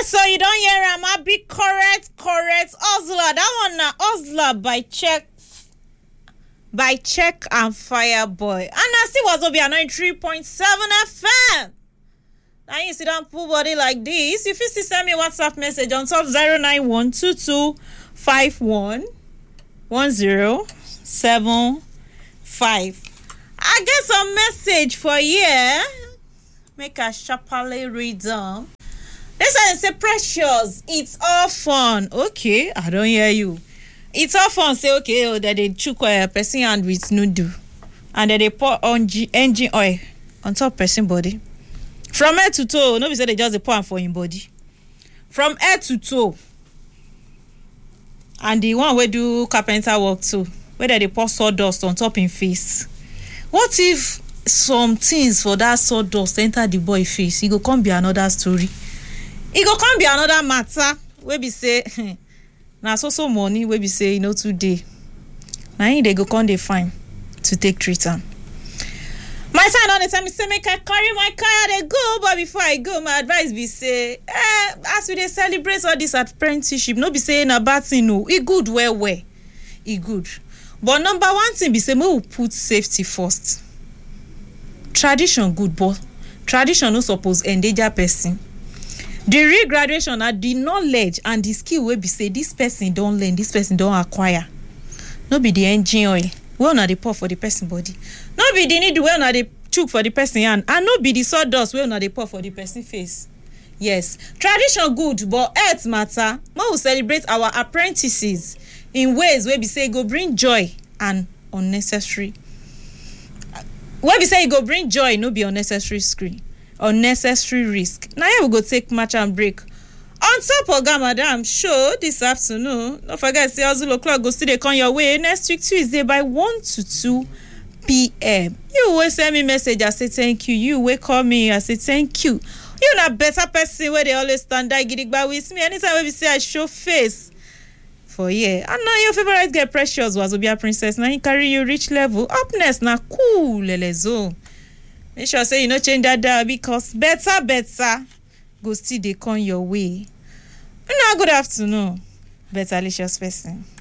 Yes, so you don't hear am. I be correct. Osla. That one na Osla by check and Fireboy. And I still was be 93.7 FM. Now you sit down full body like this. If you still send me a WhatsApp message on top 09122511075. I get some message for you. Make a sharply read them. This one say Precious. It's all fun. Okay, I don't hear you. It's all fun. Say okay. Oh, that they chook a person hand with noodle, and then they pour on engine oil on top person body. From head to toe. Nobody say they just pour for him body. From head to toe. And the one we do carpenter work too, where they pour sawdust on top in face. What if some things for that sawdust enter the boy face? It go come be another story. It go come be another matter. We be say na so money. We be say today. Now they go come they fine to take treatment. My son all the time say make I carry my car they go, but before I go, my advice be say, as we dey celebrate all this apprenticeship, no be saying a bad thing. No, it good well. It good. But number one thing be say we will put safety first. Tradition good, but tradition no suppose endanger person. The real graduation are the knowledge and the skill wey be say this person don't learn, this person don't acquire. No be the engine oil wey una dey pour for the person body. No be the needle wey una dey chook for the person hand, and no be the sawdust wey una dey pour for the person face. Yes, tradition good, but health matter. We will celebrate our apprentices in ways wey be say go bring joy and unnecessary. Wey be say go bring joy, no be unnecessary unnecessary risk. Now here we go take match and break. On top of Madam show this afternoon. Don't forget, say Hustle O'Clock go still dey come your way next week Tuesday by 1 to 2 p.m. You always send me message, I say thank you. You will call me, I say thank you. You na better person where they always stand there gidigba with me. Anytime we say I show face for yeah. And now your favorite girl Precious was Obia Princess. Now he carry you reach level. Up next na cool lelezo. Make sure say you no change that dial because better go still dey come your way. Now good afternoon, better licious person.